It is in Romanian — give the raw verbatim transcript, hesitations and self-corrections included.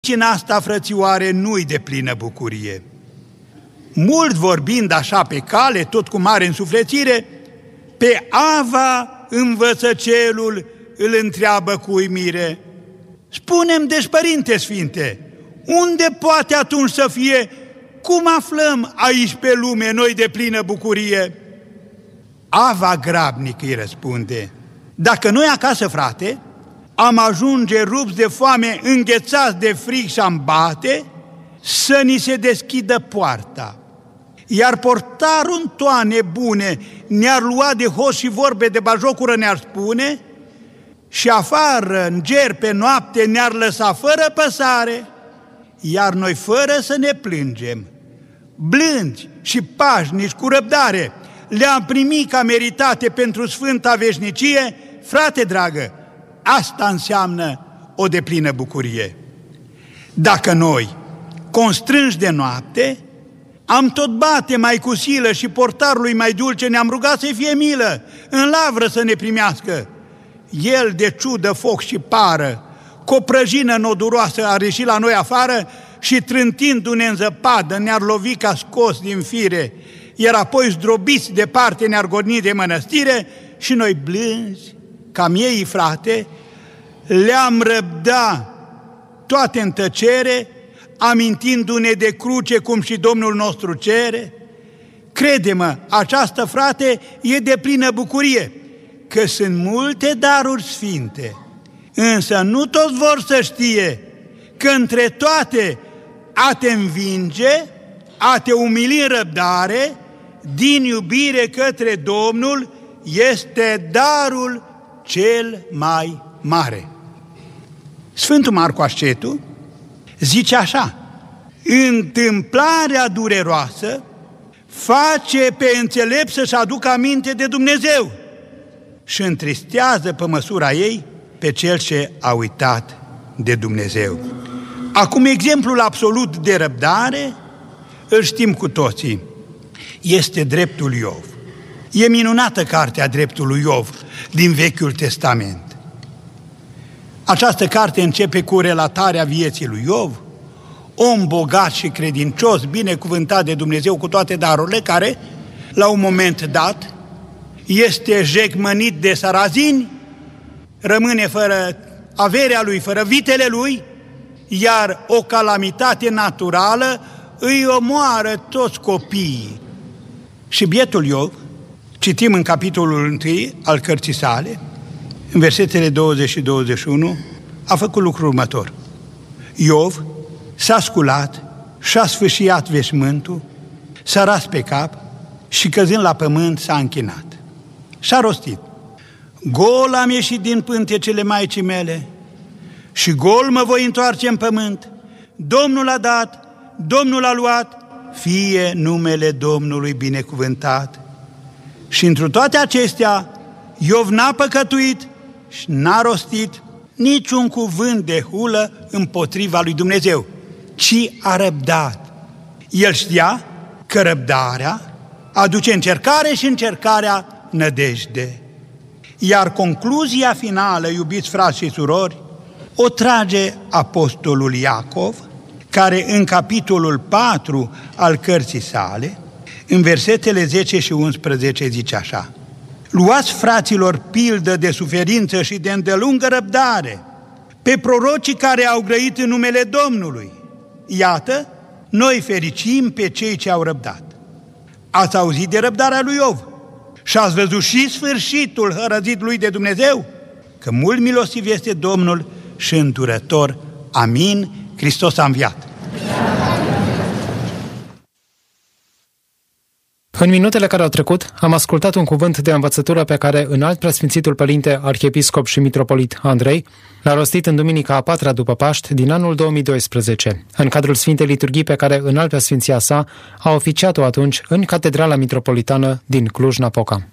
Și în asta, frățioare, nu-i de plină bucurie. Mult vorbind așa pe cale, tot cu mare însuflețire, pe Ava învățăcelul îl întreabă cu uimire: spune-mi, deci, Părinte Sfinte, unde poate atunci să fie, cum aflăm aici pe lume noi de plină bucurie? Ava grabnic îi răspunde: dacă noi acasă, frate, am ajunge rupți de foame, înghețați de frig și am bate, să ni se deschidă poarta. Iar portarul în toane bune ne-ar lua de hoți și vorbe de bajocură ne-ar spune, și afară, în ger pe noapte, ne-ar lăsa fără păsare, iar noi fără să ne plângem, blânzi și pașnici cu răbdare, le-am primit ca meritate pentru sfânta veșnicie. Frate dragă, asta înseamnă o deplină bucurie. Dacă noi, constrânși de noapte, am tot bate mai cu silă și portarului mai dulce ne-am rugat să-i fie milă, în lavră să ne primească, el de ciudă foc și pară, cu o prăjină noduroasă ar ieși la noi afară și trântindu-ne în zăpadă ne-ar lovi ca scos din fire, iar apoi zdrobiți departe ne-ar goni de mănăstire și noi blânzi, ca miei, frate, le-am răbda toate în tăcere, amintindu-ne de cruce cum și Domnul nostru cere. Crede-mă, această, frate, e de plină bucurie, că sunt multe daruri sfinte, însă nu toți vor să știe că între toate a te învinge, a te umili în răbdare, din iubire către Domnul, este darul cel mai mare. Sfântul Marcu Ascetul zice așa: întâmplarea dureroasă face pe înțelept să-și aducă aminte de Dumnezeu și întristează pe măsura ei pe cel ce a uitat de Dumnezeu. Acum, exemplul absolut de răbdare îl știm cu toții, este dreptul Iov. E minunată cartea Dreptul Iov din Vechiul Testament. Această carte începe cu relatarea vieții lui Iov, om bogat și credincios, binecuvântat de Dumnezeu cu toate darurile, care, la un moment dat, este jecmănit de sarazini, rămâne fără averea lui, fără vitele lui, iar o calamitate naturală îi omoară toți copiii. Și bietul Iov, citim în capitolul unu al cărții sale, în versetele douăzeci și douăzeci și unu, a făcut lucrul următor. Iov s-a sculat și-a sfâșiat veșmântul, s-a ras pe cap și căzând la pământ s-a închinat. Și-a rostit: gol am ieșit din pântecele maicii mele și gol mă voi întoarce în pământ. Domnul a dat, Domnul a luat, fie numele Domnului binecuvântat. Și întru toate acestea, Iov n-a păcătuit și n-a rostit niciun cuvânt de hulă împotriva lui Dumnezeu, ci a răbdat. El știa că răbdarea aduce încercare și încercarea nădejde. Iar concluzia finală, iubiți frați și surori, o trage apostolul Iacov, care în capitolul patru al cărții sale, în versetele zece și unsprezece, zice așa: luați, fraților, pildă de suferință și de îndelungă răbdare pe prorocii care au grăit în numele Domnului. Iată, noi fericim pe cei ce au răbdat. Ați auzit de răbdarea lui Iov și ați văzut și sfârșitul hărăzit lui de Dumnezeu, că mult milostiv este Domnul și îndurător. Amin. Hristos a înviat. În minutele care au trecut, am ascultat un cuvânt de învățătură pe care Înalt Preasfințitul Părinte Arhiepiscop și Mitropolit Andrei l-a rostit în duminica a patra după Paști din anul două mii doisprezece, în cadrul Sfintei Liturghii pe care Înalt Preasfinția sa a oficiat-o atunci în Catedrala Mitropolitană din Cluj-Napoca.